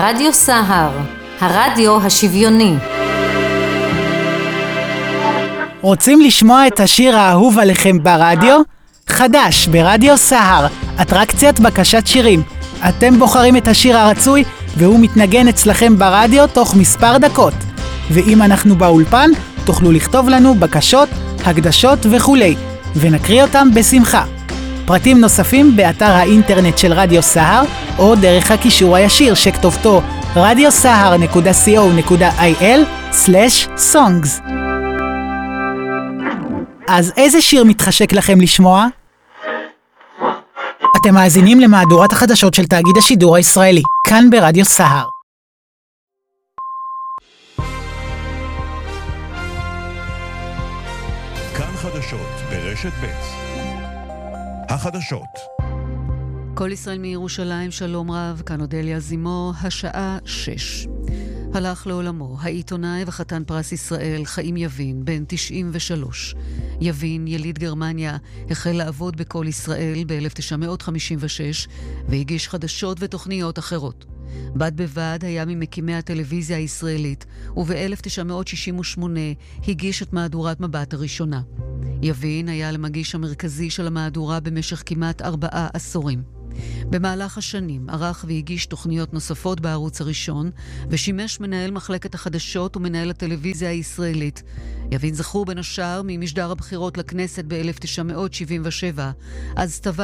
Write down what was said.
רדיו סהר, הרדיו השוויוני. רוצים לשמוע את השיר האהוב עליכם ברדיו? חדש ברדיו סהר, אטרקציית בקשת שירים. אתם בוחרים את השיר הרצוי והוא מתנגן אצלכם ברדיו תוך מספר דקות. ואם אנחנו באולפן, תוכלו לכתוב לנו בקשות, הקדשות וכולי, ונקריא אותם בשמחה. פרטים נוספים באתר האינטרנט של רדיו סהר, או דרך הקישור הישיר שכתובתו radiosahar.co.il/songs. אז איזה שיר מתחשק לכם לשמוע? אתם מאזינים למהדורת החדשות של תאגיד השידור הישראלי, כאן ברדיו סהר. כאן חדשות ברשת ב'. החדשות. כל ישראל מירושלים, שלום רב, כאן אודליה זימו, השעה 6. הלך לעולמו העיתונאי וחתן פרס ישראל חיים יבין, בן 93. יבין, יליד גרמניה, החל לעבוד בכל ישראל ב-1956 והגיש חדשות ותוכניות אחרות. בד בבד היה ממקימי הטלוויזיה הישראלית, וב-1968 הגיש את מהדורת מבט הראשונה. יבין היה למגיש המרכזי של המהדורה במשך כמעט 4 עשורים. במהלך השנים ערך והגיש תוכניות נוספות בערוץ הראשון, ושימש מנהל מחלקת החדשות ומנהל הטלוויזיה הישראלית. יבין זכור בין השאר ממשדר הבחירות לכנסת ב-1977, אז טבע